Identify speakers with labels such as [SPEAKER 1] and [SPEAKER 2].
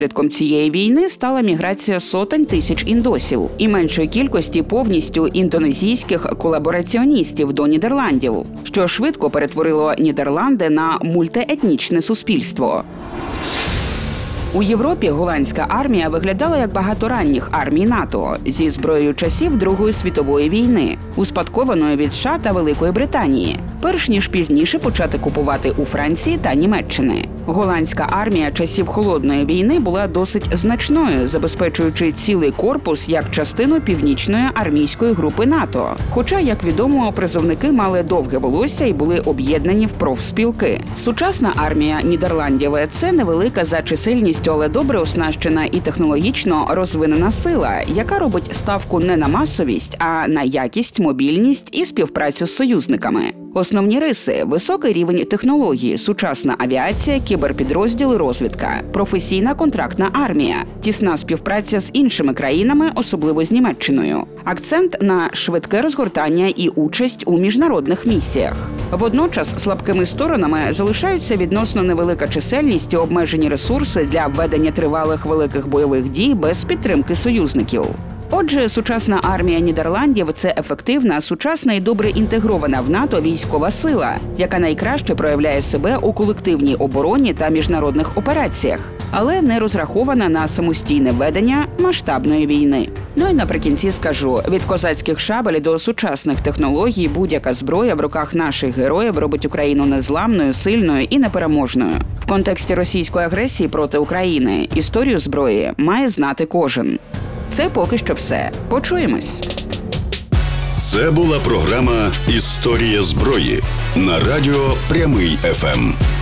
[SPEAKER 1] Наслідком цієї війни стала міграція сотень тисяч індосів і меншої кількості повністю індонезійських колабораціоністів до Нідерландів, що швидко перетворило Нідерланди на мультиетнічне суспільство. У Європі голландська армія виглядала як багато ранніх армій НАТО зі зброєю часів Другої світової війни, успадкованою від США та Великої Британії, перш ніж пізніше почати купувати у Франції та Німеччини. Голландська армія часів Холодної війни була досить значною, забезпечуючи цілий корпус як частину північної армійської групи НАТО. Хоча, як відомо, призовники мали довге волосся і були об'єднані в профспілки. Сучасна армія Нідерландів – це невелика за чисельністю, але добре оснащена і технологічно розвинена сила, яка робить ставку не на масовість, а на якість, мобільність і співпрацю з союзниками. Основні риси – високий рівень технології, сучасна авіація, кіберпідрозділи, розвідка, професійна контрактна армія, тісна співпраця з іншими країнами, особливо з Німеччиною, акцент на швидке розгортання і участь у міжнародних місіях. Водночас слабкими сторонами залишаються відносно невелика чисельність і обмежені ресурси для ведення тривалих великих бойових дій без підтримки союзників. Отже, сучасна армія Нідерландів – це ефективна, сучасна і добре інтегрована в НАТО військова сила, яка найкраще проявляє себе у колективній обороні та міжнародних операціях, але не розрахована на самостійне ведення масштабної війни. Ну і наприкінці скажу, від козацьких шабель до сучасних технологій будь-яка зброя в руках наших героїв робить Україну незламною, сильною і непереможною. В контексті російської агресії проти України історію зброї має знати кожен. Це поки що все. Почуємось.
[SPEAKER 2] Це була програма «Історія зброї» на радіо Прямий ФМ.